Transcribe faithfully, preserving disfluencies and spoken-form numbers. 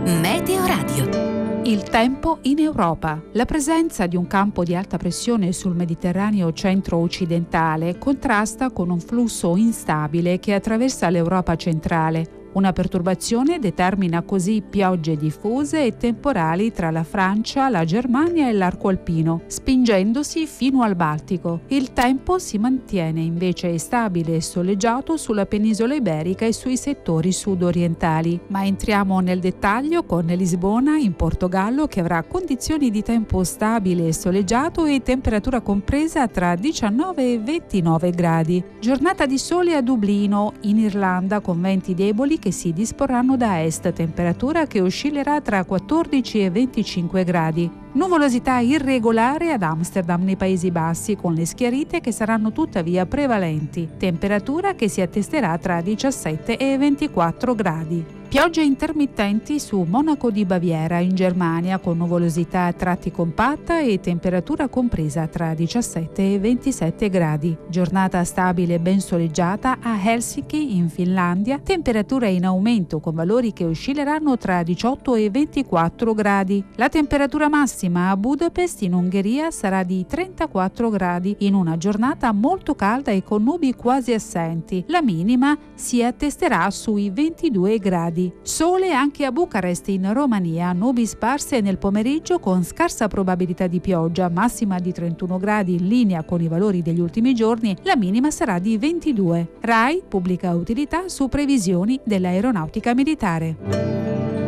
Meteoradio. Il tempo in Europa. La presenza di un campo di alta pressione sul Mediterraneo centro-occidentale contrasta con un flusso instabile che attraversa l'Europa centrale. Una perturbazione determina così piogge diffuse e temporali tra la Francia, la Germania e l'arco alpino, spingendosi fino al Baltico. Il tempo si mantiene invece stabile e soleggiato sulla penisola iberica e sui settori sud-orientali. Ma entriamo nel dettaglio con Lisbona, in Portogallo, che avrà condizioni di tempo stabile e soleggiato e temperatura compresa tra diciannove e ventinove gradi. Giornata di sole a Dublino, in Irlanda, con venti deboli che si disporranno da est, temperatura che oscillerà tra quattordici e venticinque gradi. Nuvolosità irregolare ad Amsterdam nei Paesi Bassi, con le schiarite che saranno tuttavia prevalenti, temperatura che si attesterà tra diciassette e ventiquattro gradi. Piogge intermittenti su Monaco di Baviera in Germania, con nuvolosità a tratti compatta e temperatura compresa tra diciassette e ventisette gradi. Giornata stabile e ben soleggiata a Helsinki in Finlandia, temperatura in aumento con valori che oscilleranno tra diciotto e ventiquattro gradi. La temperatura massima a Budapest in Ungheria sarà di trentaquattro gradi in una giornata molto calda e con nubi quasi assenti. La minima si attesterà sui ventidue gradi. Sole anche a Bucarest in Romania, nubi sparse nel pomeriggio con scarsa probabilità di pioggia, massima di trentuno gradi in linea con i valori degli ultimi giorni, la minima sarà di ventidue. RAI, pubblica utilità su previsioni dell'aeronautica militare.